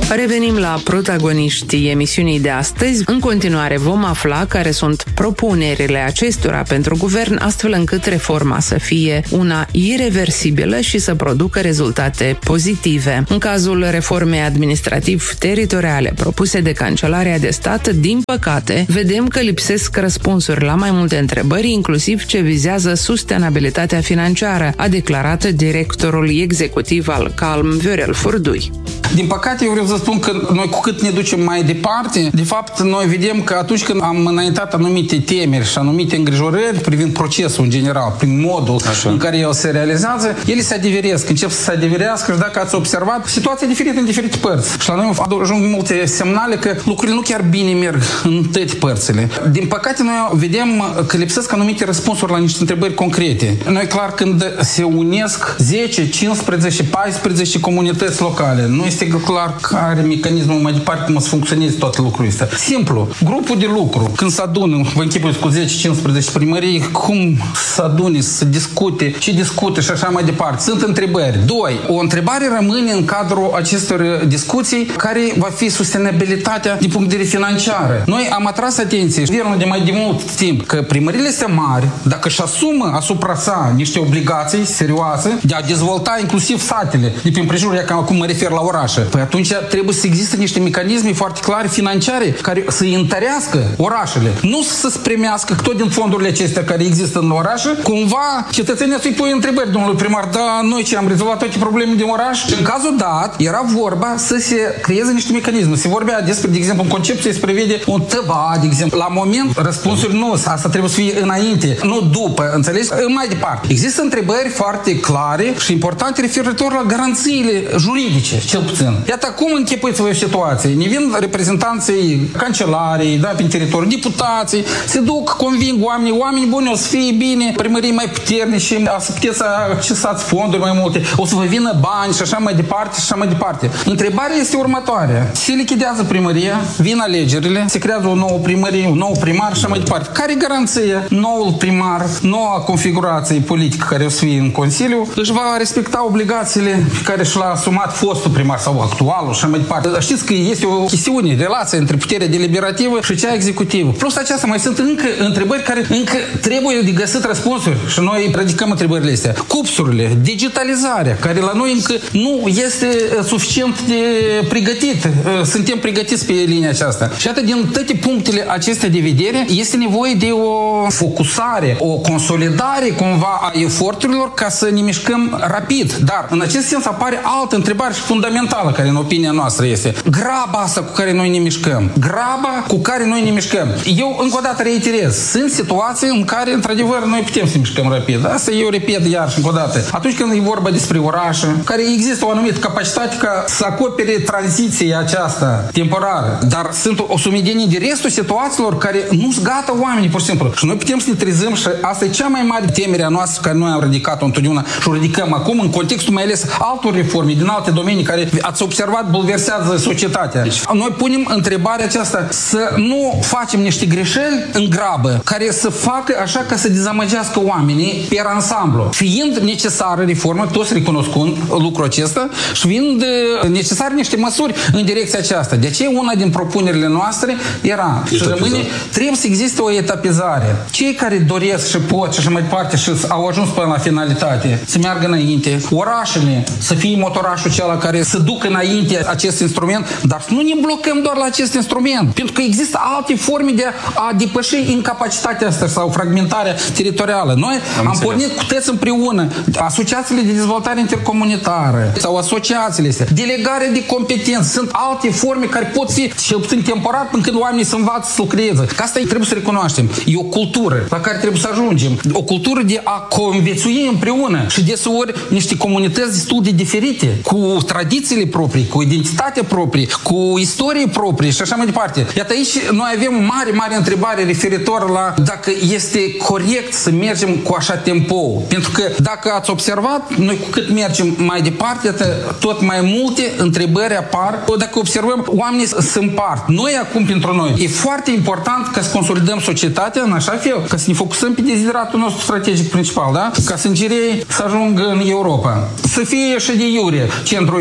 Revenim la protagoniștii emisiunii de astăzi. În continuare vom afla care sunt propunerile acestora pentru guvern, astfel încât reforma să fie una ireversibilă și să producă rezultate pozitive. În cazul reformei administrativ-teritoriale propuse de Cancelarea de Stat, din păcate, vedem că lipsesc răspunsuri la mai multe întrebări, inclusiv ce vizează sustenabilitatea financiară, a declarat directorul executiv al Calm, Viorel Furdui. Din păcate, eu vreau să spun că noi cu cât ne ducem mai departe, de fapt, noi vedem că atunci când am înaintat anumite temeri și anumite îngrijorări privind procesul în general, prin modul în care el se realizează, ele se adeveresc, încep să se adeverească și dacă ați observat, situația e diferită în diferite părți. Și la noi ajung multe semnale că lucrurile nu chiar bine merg în toate părțile. Din păcate, noi vedem că lipsesc anumite răspunsuri la niște întrebări concrete. Noi, clar, când se unesc 10, 15, 14 comunități locale, nu este clar care mecanismul mai departe cum să funcționeze toate lucrurile astea. Simplu, grupul de lucru, când se adună, vă închipuiți cu 10-15 primării, cum să adune, să discute, ce discute și așa mai departe. Sunt întrebări. 2. O întrebare rămâne în cadrul acestor discuții, care va fi sustenabilitatea din punct de vedere financiar. Noi am atras atenție, guvernul de mai de mult timp, că primările astea mari, dacă își asumă asupra sa niște obligații serioase de a dezvolta inclusiv satele, de prin prejur, că acum mă refer la orașe, păi atunci trebuie să existe niște mecanisme foarte clare financiare care să întărească orașele. Nu să se primească tot din fondurile acestea care există în orașe, cumva cetățenii să-i pui întrebări, domnului primar, da, noi ce am rezolvat toate problemele din oraș? Și în cazul dat, era vorba să se creeze niște mecanisme. Se vorbea despre, de exemplu, în concepție se prevede un tăba, de exemplu. La moment, răspunsuri nu, asta trebuie să fie înainte, nu după, înțelegi? Mai departe. Există întrebări foarte clare și importante referitor la garanțiile juridice, cel puțin. Iată cum închipuiți-vă situație. Ne vin reprezentanții cancelarei, da, prin teritoriu, deputații, se duc, conving oamenii buni, o să fie bine, primării mai puternici, o să puteți să accesați fonduri mai multe, o să vă vină bani și așa mai departe și așa mai departe. Întrebarea este următoarea. Se lichidează primăria, vin alegerile, se creează o nouă primărie, un nou primar și așa mai departe. Care e garanția? Noul primar, noua configurație politică care o să fie în Consiliu, își va respecta obligațiile pe care și l-a asumat fostul primar sau actualul și mai departe. Știți că este o chestiune, relație între puterea deliberativă și cea executivă. Plus aceasta mai sunt încă întrebări care încă trebuie de găsit răspunsuri și noi predicăm întrebările astea. Cupsurile, digitalizarea, care la noi încă nu este suficient de pregătit. Suntem pregătiți pe linia aceasta. Și atât din toate punctele acestea de vedere, este nevoie de o focusare, o consolidare cumva a eforturilor ca să ne mișcăm rapid. Dar în acest sens apare altă întrebare și fundamentală, care în opinia noastră este graba asta cu care noi ne mișcăm. Graba cu care noi ne mișcăm. Eu încă o dată reiterez, sunt situații în care într-adevăr noi putem să ne mișcăm rapid. Asta eu repet iar și încă o dată. Atunci când e vorba despre orașe, care există o anumită capacitate ca să acopere tranziția aceasta temporară, dar sunt o sumedenie de restul situațiilor care nu sunt gata oamenii, pur și simplu. Și noi putem să ne trezim și asta e cea mai mare temere a noastră care noi am ridicat-o întotdeauna și o ridicăm acum în contextul mai ales altor reforme din alte domenii care ați observat bulversează societatea. Noi punem întrebarea aceasta să nu facem niște greșeli în grabă care să facă așa ca să dezamăgească oamenii pe ansamblu. Fiind necesară reformă, toți recunoscând lucrul acesta și fiind necesare niște măsuri în direcția aceasta. De aceea una din propunerile noastre era și rămâne, trebuie să existe o etapizare. Cei care doresc și pot și așa mai departe și au ajuns până la finalitate să meargă înainte. Orașele să fie motorașul acela care să ducă înainte acest instrument, dar să nu ne blocăm doar la acest instrument. Pentru că există alte forme de a depăși incapacitatea asta sau fragmentarea teritorială. Noi am pornit cu toți împreună asociațiile de dezvoltare intercomunitară sau asociațiile astea, delegare de competențe. Sunt alte forme care pot fi cel puțin temporar până când oamenii să învață să lucreze. Că asta trebuie să recunoaștem. E o cultură la care trebuie să ajungem. O cultură de a conviețui împreună și deseori niște comunități destul de diferite, cu tradițiile proprii, cu identitatea proprie, cu istorie proprie și așa mai departe. Iată aici noi avem mare întrebare referitor la dacă este corect să mergem cu așa tempo. Pentru că dacă ați observat, noi cu cât mergem mai departe, tot mai multe întrebări apar. Dacă observăm, oamenii se împart. Noi acum pentru noi. E foarte important ca să consolidăm societatea în așa fel, ca să ne focusăm pe dezideratul nostru strategic principal, da? Ca sângerii să ajungă în Europa. Să fie și de iure centrul Europei. Am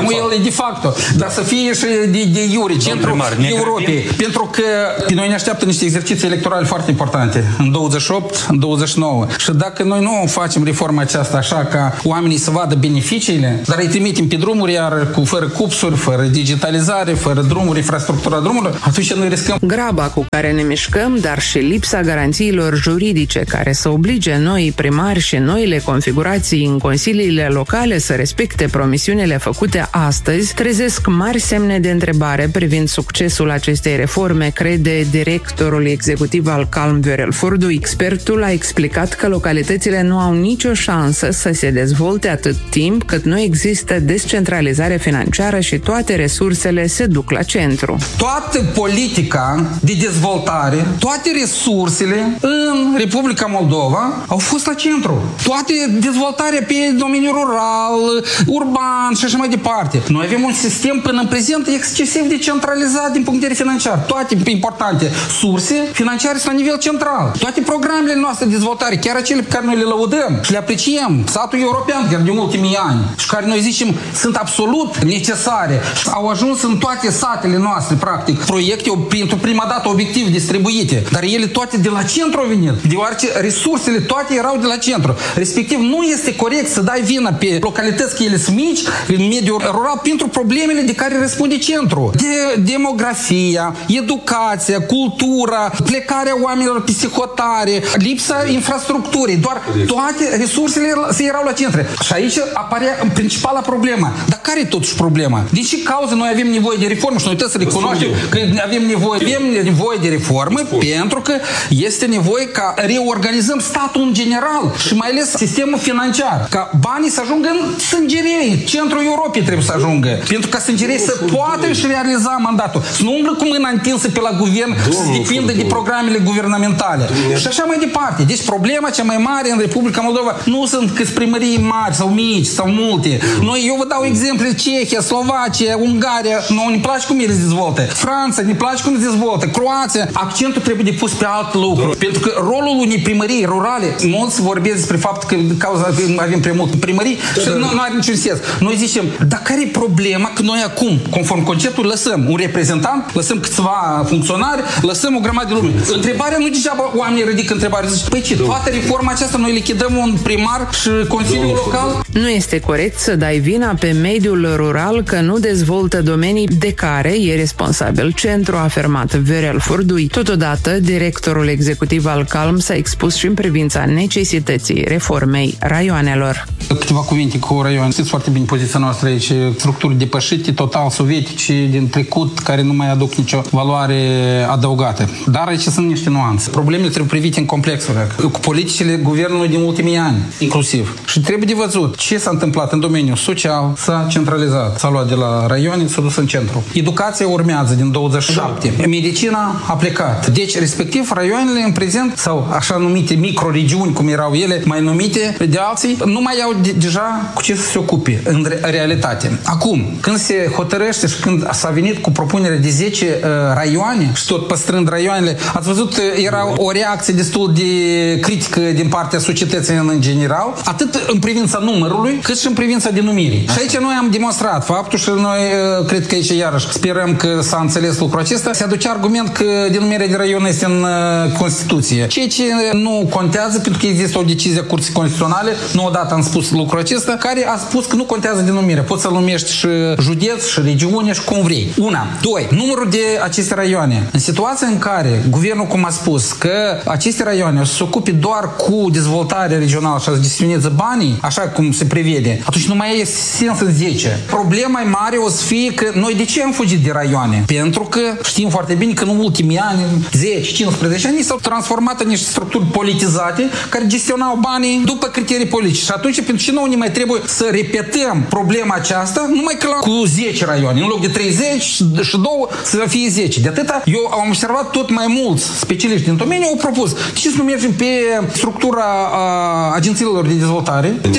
el e de facto, dar să fie și de iure, centrul Europei. Pentru că pe noi ne așteaptă niște exerciții electorale foarte importante, în 28, în 29. Și dacă noi nu facem reforma aceasta așa ca oamenii să vadă beneficiile, dar îi trimitem pe drumuri iar fără cupsuri, fără digitalizare, fără drumuri, infrastructura drumurilor, atunci noi riscăm. Graba cu care ne mișcăm, dar și lipsa garanțiilor juridice care să oblige noi primari și noile configurații în consiliile locale să respecte promisiunile făcute astăzi, trezesc mari semne de întrebare privind succesul acestei reforme, crede directorul executiv al Calm, Viorel Furdu. Expertul a explicat că localitățile nu au nicio șansă să se dezvolte atât timp cât nu există descentralizare financiară și toate resursele se duc la centru. Toată politica de dezvoltare, toate resursele în Republica Moldova au fost la centru. Toate dezvoltarea pe domeniul rural, urban și așa mai departe. Noi avem un sistem până în prezent excesiv de centralizat din punct de vedere financiar. Toate importante surse financiare sunt la nivel central. Toate programele noastre de dezvoltare, chiar acele pe care noi le lăudăm și le apreciem, statul european, chiar de ultimii ani, și care noi zicem sunt absolut necesare, au ajuns în toate satele noastre, practic, proiecte pentru prima dată obiectiv distribuite, dar ele toate de la centru au venit, deoarece resursele toate erau de la centru. Respectiv, nu este corect să dai vina pe localități că ele sunt mici, în mediul rural, pentru problemele de care răspunde centru. De demografia, educația, cultura, plecarea oamenilor pe psihotare, lipsa infrastructurii, doar toate resursele erau la centru. Și aici aparea principala problemă. Dar care e totuși problema? Din ce cauză noi avem nevoie de reformă? Și noi trebuie să recunoaștem că avem nevoie de reformă pentru că este nevoie ca reorganizăm statul în general și mai ales sistemul financiar. Ca banii să ajungă în sângerei. Centrul Europei trebuie să ajungă. Pentru ca sângerei să poată și realiza mandatul. Să nu umblă cu mâna întinsă pe la guvern și să depindă de programele guvernamentale. Și așa mai departe. Deci problema cea mai mare în Republica Moldova nu sunt câți primării mari sau mici sau multe. Eu vă dau exemple: Cehia, Slovacia, Ungaria. Noi ne place cum ele se dezvoltă. Franța, ne place cum se dezvoltă. Croația. Accentul trebuie de pus pe alt lucru. Pentru că rolul unei primării rurale, mulți vorbesc despre faptul că din cauza că avem prea multe primării și nu are niciun sens. Noi zicem, dar care e problema că noi acum, conform conceptului, lăsăm un reprezentant, lăsăm câțiva funcționari, lăsăm o grămadă de lume. Întrebarea nu degeaba oamenii ridică întrebarea. Zice, păi ce, toată reforma aceasta noi lichidăm un primar și Consiliul Local? Nu este corect să dai vina pe mediul rural că nu dezvoltă domenii de care e responsabil centru, a afirmat Viorel Furdui. Totodată, directorul executiv al Calm s-a expus și în privința necesității reformei raioanelor. Câteva cuvinte cu raioane. Știți foarte bine poziția noastră aici. Structuri depășite, total sovietice, din trecut, care nu mai aduc nicio valoare adăugată. Dar aici sunt niște nuanțe. Problemele trebuie privite în complexul cu politicile guvernului din ultimii ani, inclusiv. Și trebuie de văzut ce s-a întâmplat în domeniul social. S-a centralizat. S-a luat de la raioane, s-a dus în centru. Educația urmează din 27. Medicina a plecat. Deci, respectiv, raioanele în prezent, sau așa numite microregiuni, cum erau ele, mai numite de alții, nu mai au deja cu ce să se ocupe în realitate. Acum, când se hotărăște și când s-a venit cu propunerea de 10 raioane și tot păstrând raioanele, ați văzut, era o reacție destul de critică din partea societății în general, atât în privința numărului, cât și în privința denumirii. Și aici noi am demonstrat faptul și noi cred că aici iarăși sperăm că s-a înțeles lucrul acesta. Se aduce argument că denumirea de raion este în Constituție. Ceea ce nu contează, pentru că există o decizie a Curții Constituționale, nu odată am spus lucrul acesta, care a spus că nu contează denumirea. Poți să-l numești și județ, și regiune, și cum vrei. Una. Doi. Numărul de aceste raioane. În situația în care guvernul, cum a spus, că aceste raioane o să se ocupe doar cu dezvoltarea regională și să gestioneze banii, așa cum se prevede, atunci nu mai e sens în 10. Problema mare o să fie că noi de ce am fugit de raioane? Pentru că știm foarte bine că în ultimii ani, 10-15 ani, s-au transformat în niște structuri politizate care gestionau banii după criterii politice. Și atunci, pentru ce nouă ne mai trebuie să repetăm problema aceasta, numai că cu 10 raioane, în loc de 30 și 2 să fie 10. De atâta, eu am observat tot mai mulți specialiști din domeniu au propus, ce să nu mergem pe structura agențiilor de dezvoltare, 3,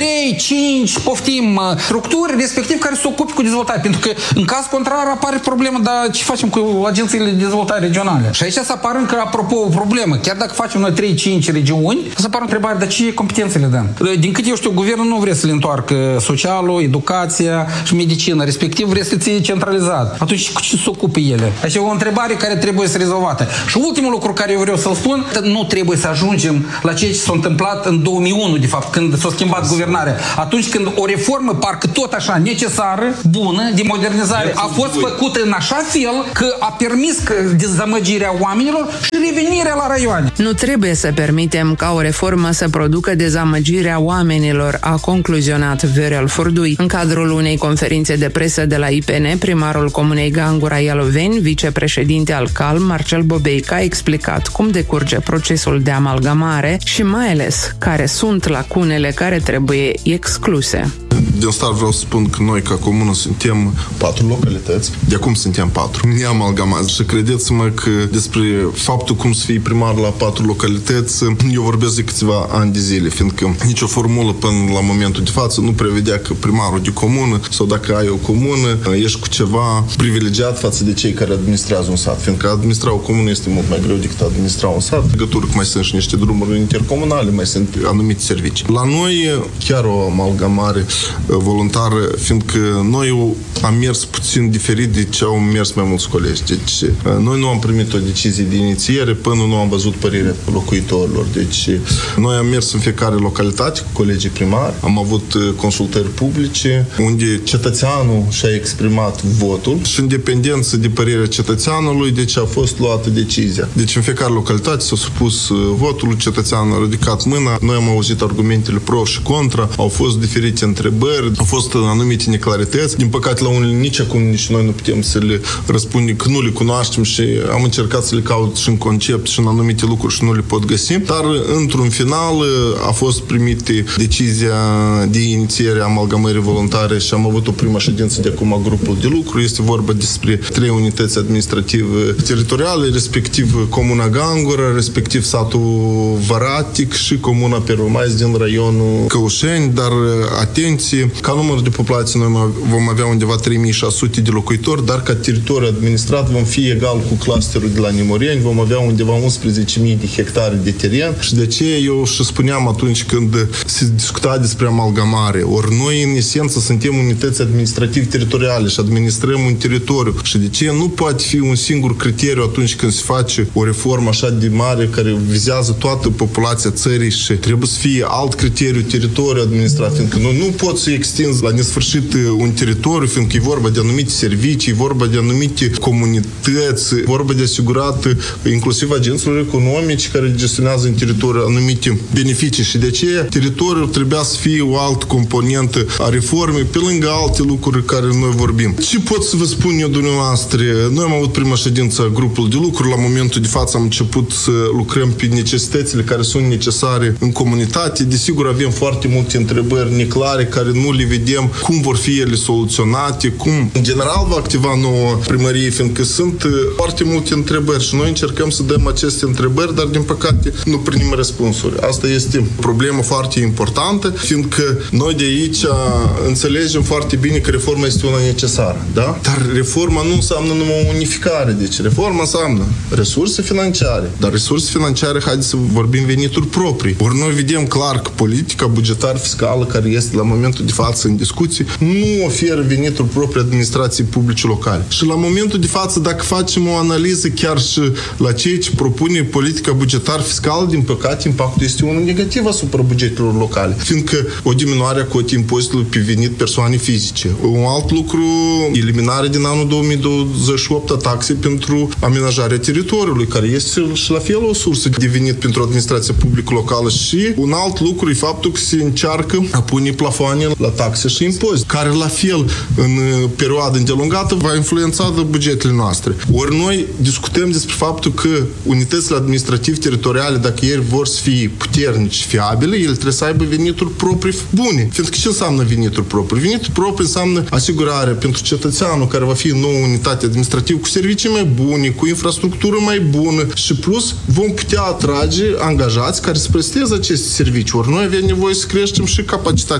5, poftim, structuri, respectiv care se ocupe cu dezvoltare. Pentru că, în caz contrar, apare problema, dar ce facem cu agențiile de dezvoltare regionale? Și aici să apară încă, apropo, o problemă. Chiar dacă facem noi 3-5 regiuni, să apară întrebare, dar ce competențe le dăm? Din cât eu știu, guvernul nu vrea să le întoarcă socialul, educația și medicina, respectiv vrea să ție centralizat. Atunci, cu ce se ocupe ele? Aici e o întrebare care trebuie să rezolvată. Și ultimul lucru care eu vreau să-l spun, nu trebuie să ajungem la ceea ce s-a întâmplat în 2001, de fapt, când s-a schimbat guvernarea. Atunci când o reformă, parcă tot așa necesară, bună, de modernizare, a fost făcută în așa fel că a permis dezamăgirea oamenilor și revenirea la raioane. Nu trebuie să permitem ca o reformă să producă dezamăgirea oamenilor, a concluzionat Viorel Furdui. În cadrul unei conferințe de presă de la IPN, primarul comunei Gangura-Ialoveni, vicepreședinte al CALM, Marcel Bobeica, a explicat cum decurge procesul de amalgamare și mai ales care sunt lacunele care trebuie excluse. Din start vreau să spun că noi ca comună suntem 4 localități. De acum suntem 4. Neamalgamați. Și credeți-mă că despre faptul cum să fii primar la 4 localități, eu vorbesc de câțiva ani de zile, fiindcă nicio formulă până la momentul de față nu prevedea că primarul de comună sau dacă ai o comună, ești cu ceva privilegiat față de cei care administrează un sat. Fiindcă administra o comună este mult mai greu decât administra un sat. Legătură că mai sunt și niște drumuri intercomunale, mai sunt anumite servicii. La noi chiar o amalgamare voluntară, fiindcă noi am mers puțin diferit de ce au mers mai mulți colegi. Deci, noi nu am primit o decizie de inițiere până nu am văzut părerea locuitorilor. Deci, noi am mers în fiecare localitate cu colegii primari, am avut consultări publice, unde cetățeanul și-a exprimat votul și în dependență de părerea cetățeanului, deci a fost luată decizia. Deci, în fiecare localitate s-a supus votul, cetățeanul a ridicat mâna, noi am auzit argumentele pro și contra, au fost diferite întrebări, au fost anumite neclarități. Din păcate, la unele nici acum nici noi nu putem să le răspundem, că nu le cunoaștem și am încercat să le caut și în concept și în anumite lucruri și nu le pot găsi. Dar, într-un final, a fost primită decizia de inițiere a amalgamării voluntare și am avut o primă ședință de acum a grupul de lucru. Este vorba despre 3 unități administrative teritoriale, respectiv Comuna Gangura, respectiv satul Varatic și Comuna Pervomais din raionul Căușeni, dar atenție, ca număr de populație noi vom avea undeva 3600 de locuitori, dar ca teritoriu administrat vom fi egal cu clusterul de la Nimoreni, vom avea undeva 11.000 de hectare de teren și de aceea eu și spuneam atunci când se discuta despre amalgamare, ori noi în esență suntem unități administrativ-teritoriale și administrăm un teritoriu și de ce nu poate fi un singur criteriu atunci când se face o reformă așa de mare care vizează toată populația țării și trebuie să fie alt criteriu teritoriu administrat, fiindcă nu poți să extinzi la nesfârșit un teritoriu, fiindcă e vorba de anumite servicii, e vorba de anumite comunități, e vorba de asigurat inclusiv agenților economici care gestionează în teritoriu anumite beneficii și de aceea teritoriul trebuia să fie o altă componentă a reformei pe lângă alte lucruri care noi vorbim. Ce pot să vă spun eu dumneavoastră? Noi am avut prima ședință a grupului de lucru, la momentul de față am început să lucrăm pe necesitățile care sunt necesare în comunitate. Desigur avem foarte multe întrebări neclare care nu le vedem cum vor fi ele soluționate, cum în general va activa nouă primărie, fiindcă sunt foarte multe întrebări și noi încercăm să dăm aceste întrebări, dar din păcate nu primim răspunsuri. Asta este o problemă foarte importantă, fiindcă noi de aici înțelegem foarte bine că reforma este una necesară, da? Dar reforma nu înseamnă numai unificare, deci reforma înseamnă resurse financiare, dar resurse financiare, haideți să vorbim venituri proprii. Ori noi vedem clar că politica bugetar-fiscală care este la momentul de față în discuții nu oferă venituri proprii administrației publice locale. Și la momentul de față, dacă facem o analiză chiar și la ceea ce propune politica bugetar-fiscală, din păcate, impactul este unul negativ asupra bugetelor locale, fiindcă o diminuare a cotei impozitelor pe venit persoane fizice. Un alt lucru, eliminarea din anul 2028 a taxei pentru amenajarea teritoriului, care este și la fel o sursă de venit pentru administrația publică locală și un alt lucru e faptul că se încearcă a pune plafoane la taxe și impozite, care la fel în perioadă îndelungată va influența bugetele noastre. Ori noi discutăm despre faptul că unitățile administrativ-teritoriale, dacă ele vor să fie puternici și fiabile, ele trebuie să aibă venituri proprii bune. Fiindcă ce înseamnă venituri proprii? Venituri proprii înseamnă asigurarea pentru cetățeanul care va fi în nouă unitate administrativă cu servicii mai bune, cu infrastructură mai bună și plus vom putea atrage angajați care să presteze aceste servicii. Ori noi avem nevoie să creștem și capacitatea instituțională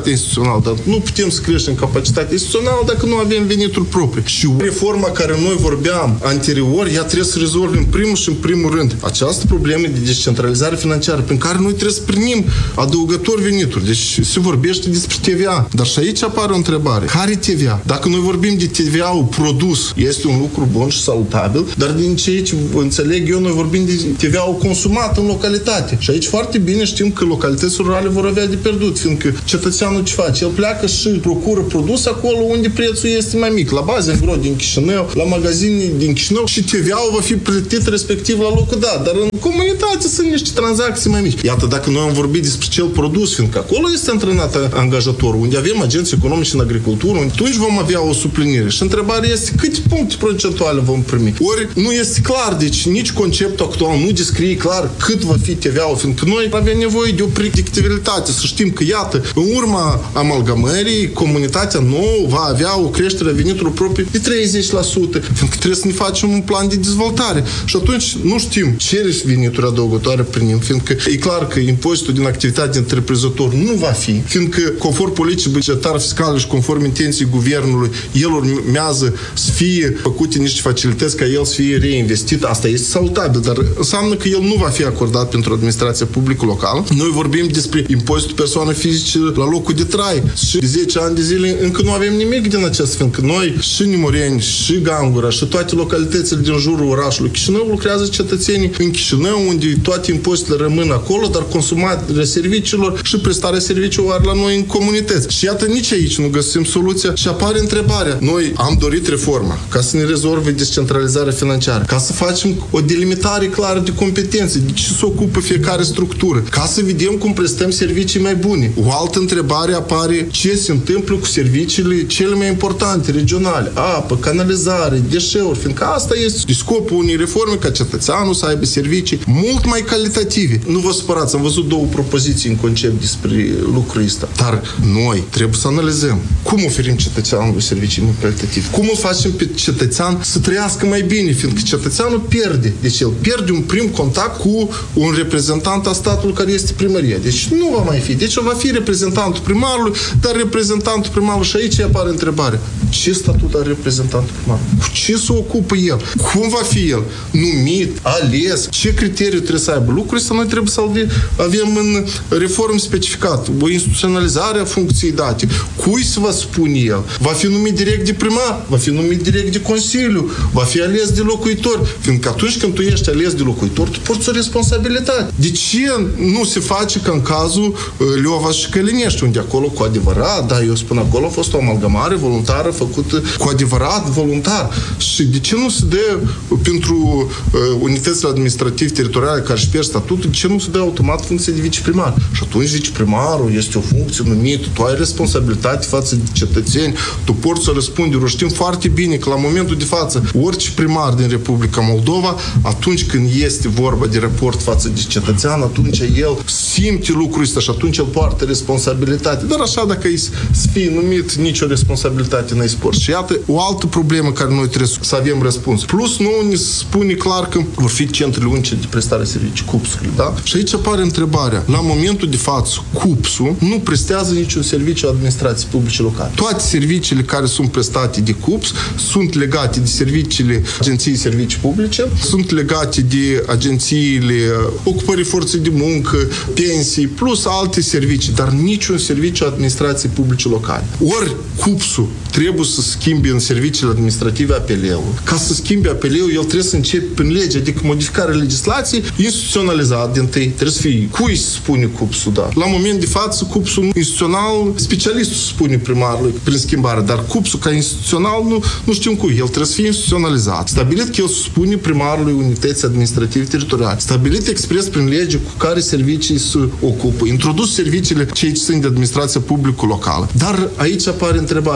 instituțional, dar nu putem să creștem capacitatea instituțională dacă nu avem venituri proprii. Și reforma care noi vorbeam anterior, ea trebuie să rezolve în primul și în primul rând această problemă de descentralizare financiară, prin care noi trebuie să primim adăugători venituri. Deci se vorbește despre TVA. Dar și aici apare o întrebare. Care TVA? Dacă noi vorbim de TVA-ul produs, este un lucru bun și salutabil, dar din ce aici înțeleg eu, noi vorbim de TVA-ul consumat în localitate. Și aici foarte bine știm că localitățile rurale vor avea de pierdut, fiindcă cetățeanul ce face? El pleacă și procură produs acolo unde prețul este mai mic, la baze în gro din Chișinău, la magazine din Chișinău și TVA-ul va fi plătit respectiv la locul dat. Dar în comunitate sunt niște tranzacții mai mici. Iată, dacă noi am vorbit despre cel produs, fiindcă acolo este antrenat angajatorul, unde avem agenți economici în agricultură, atunci vom avea o suplinire. Și întrebarea este câte puncte procentuale vom primi. Ori nu este clar, deci nici conceptul actual nu descrie clar cât va fi TVA-ul, fiindcă noi avem nevoie de o predictibilitate, să știm că, iată, în urma amalgamării, comunitatea nouă va avea o creștere a veniturilor proprii de 30%, fiindcă trebuie să ne facem un plan de dezvoltare. Și atunci nu știm ce venituri adăugătoare primim, fiindcă e clar că impozitul din activitate întreprinzător nu va fi, fiindcă conform politicii bugetare fiscale și conform intenției guvernului, el urmează să fie făcute niște facilități ca el să fie reinvestit. Asta este salutabil, dar înseamnă că el nu va fi acordat pentru administrația publică locală. Noi vorbim despre impozitul persoane fizice la locul de trai și de 10 ani de zile încă nu avem nimic din acest, fiindcă noi și Nimoreni, și Gangura, și toate localitățile din jurul orașului Chișinău lucrează cetățenii în Chișinău, unde toate impozitele rămân acolo, dar consumarea serviciilor și prestarea serviciilor are la noi în comunități. Și iată, nici aici nu găsim soluția și apare întrebarea. Noi am dorit reforma ca să ne rezolve descentralizarea financiară, ca să facem o delimitare clară de competențe, de ce se ocupă fiecare structură, ca să vedem cum prestăm servicii mai bune. O altă întrebare apare: ce se întâmplă cu serviciile cele mai importante, regionale, apă, canalizare, deșeuri, fiindcă asta este scopul unei reforme, ca cetățeanul să aibă servicii mult mai calitative. Nu vă supărați, am văzut două propoziții în concept despre lucrul ăsta. Dar noi trebuie să analizăm cum oferim cetățeanului servicii mai calitative, cum îl facem pe cetățean să trăiască mai bine, fiindcă cetățeanul pierde. Deci el pierde un prim contact cu un reprezentant al statului care este primăria. Deci nu va mai fi. Deci va fi reprezentantul primarului, dar reprezentantul primarului, și aici apare întrebarea: ce statut are reprezentantul primarului? Cu ce se ocupă el? Cum va fi el? Numit, ales? Ce criteriu trebuie să aibă? Lucrul ăsta noi trebuie să avem în reformă specificat. O instituționalizare a funcției date. Cui se va spune el? Va fi numit direct de primar? Va fi numit direct de consiliu? Va fi ales de locuitor? Fiindcă atunci când tu ești ales de locuitor, tu porți o responsabilitate. De ce nu se face ca în cazul Leova și Călinești, unde acolo cu adevărat, da, eu spun, acolo a fost o amalgamare voluntară făcută cu adevărat voluntar. Și de ce nu se dă pentru unitățile administrativ-teritoriale care își pierd statutul, de ce nu se dă automat funcție de viceprimar? Și atunci viceprimarul este o funcție numită, tu ai responsabilitate față de cetățeni, tu porți să răspunde. Știm foarte bine că la momentul de față, orice primar din Republica Moldova, atunci când este vorba de raport față de cetățean, atunci el simte lucrul ăsta și atunci el poartă responsabilitate. Dar așa, dacă e să fie numit, nicio responsabilitate n-ai sport. Și iată o altă problemă care noi trebuie să avem răspuns. Plus, nu ne spune clar că vor fi centrele unice de prestare servicii, CUPS-urile, da? Și aici apare întrebarea. La momentul de față, CUPS-ul nu prestează niciun serviciu administrației publice locale. Toate serviciile care sunt prestate de CUPS sunt legate de serviciile Agenției Servicii Publice, sunt legate de agențiile ocupării forței de muncă, pensii, plus alte servicii, dar niciun serviciu administrației publice locale. Ori CUPS-ul trebuie să schimbe în serviciile administrative apeleul. Ca să schimbe apeleul, el trebuie să începe prin lege, adică modificarea legislației instituționalizat din tâi. Trebuie să fie cui se spune CUPS-ul, da. La moment de față, CUPS-ul instituțional, specialistul spune primarului prin schimbare, dar CUPS-ul ca instituțional nu știm cui. El trebuie să fie instituționalizat. Stabilit că el spune primarului unității administrative teritoriale. Stabilit expres prin lege cu care servicii se ocupă. Introdus serviciile cei ce sunt de administrație publică locală. Dar aici apare întrebarea. Gradul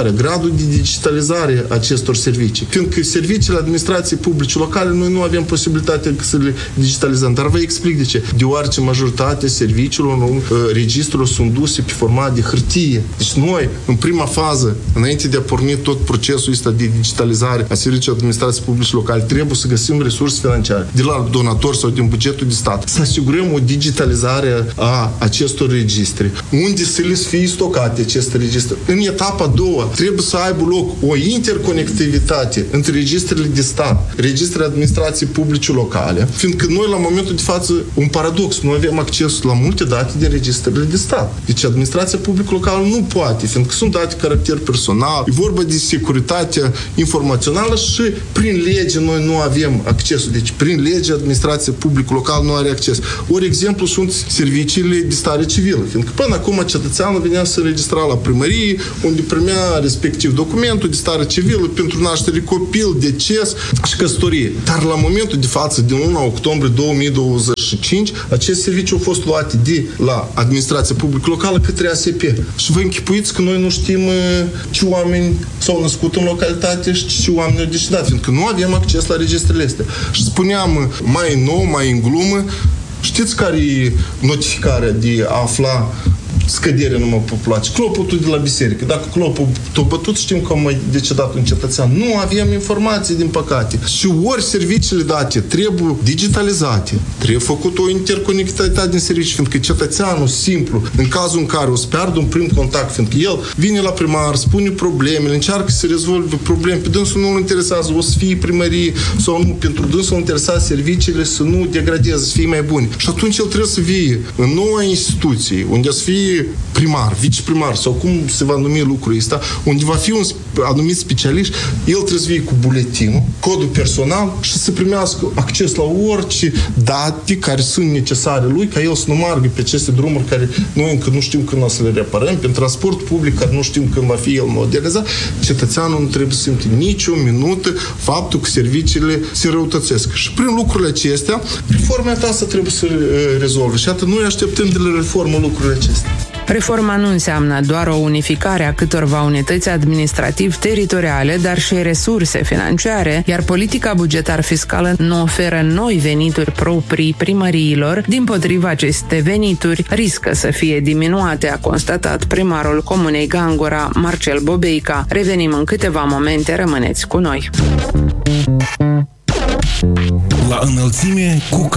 gradul de digitalizare a acestor servicii. Fiindcă serviciile administrației publice locale, noi nu avem posibilitatea să le digitalizăm. Dar vă explic de ce. Deoarece majoritatea serviciilor, registrul sunt duse pe format de hârtie. Deci noi, în prima fază, înainte de a porni tot procesul ăsta de digitalizare a serviciilor administrației publice locale, trebuie să găsim resurse financiare de la donatori sau din bugetul de stat. Să asigurăm o digitalizare a acestor registre. Unde să le fie stocate aceste registre. În etapa a doua, trebuie să aibă loc o interconectivitate între registrele de stat, registrele administrației publice locale, fiindcă noi, la momentul de față, un paradox, nu avem acces la multe date din registrele de stat. Deci administrația publică locală nu poate, fiindcă sunt date caracter personal, e vorba de securitatea informațională și prin lege noi nu avem accesul. Deci prin lege administrația publică locală nu are acces. Ori exemplu sunt serviciile de stare civilă, fiindcă până acum cetățeanul venea să registra la primărie, unde primea respectiv documentul de stare civilă pentru naștere copil, deces și căsătorie. Dar la momentul de față, din 1 octombrie 2025, acest serviciu a fost luat de la administrația publică locală către ASP. Și vă închipuiți că noi nu știm ce oameni s-au născut în localitate și ce oameni au decedat, fiindcă nu avem acces la registrele astea. Și spuneam mai nou, mai în glumă, știți care e notificarea de a afla scăderea numai populației? Clopotul de la biserică. Dacă clopul t-a bătut, știm că a mai decedat un cetățean. Nu avem informații, din păcate. Și ori serviciile date trebuie digitalizate, trebuie făcut o interconectivitate din servicii, fiindcă cetățeanul simplu, în cazul în care o să piardă un prim contact, fiindcă el vine la primar, spune problemele, încearcă să rezolve probleme, pe dânsul nu-l interesează, o să fie primărie sau nu, pentru dânsul interesează serviciile să nu degradeze, să fie mai bune. Și atunci el trebuie să vie în noua instituție, unde să fie primar, viceprimar sau cum se va numi lucrul ăsta, unde va fi un anumit specialist, el trebuie să vie cu buletinul, codul personal și să primească acces la orice date care sunt necesare lui, ca el să nu meargă pe aceste drumuri care noi încă nu știm când o să le reparăm, pe transport public care nu știm când va fi el modernizat. Cetățeanul nu trebuie să simte nicio minută faptul că serviciile se răutățesc. Și prin lucrurile acestea, reforma asta trebuie să rezolve. Și atât noi așteptăm de la reformă lucrurile acestea. Reforma nu înseamnă doar o unificare a câtorva unități administrativ-teritoriale, dar și resurse financiare, iar politica bugetar-fiscală nu oferă noi venituri proprii primăriilor. Dimpotrivă, aceste venituri riscă să fie diminuate, a constatat primarul comunei Gangura, Marcel Bobeica. Revenim în câteva momente, rămâneți cu noi. La înălțime cu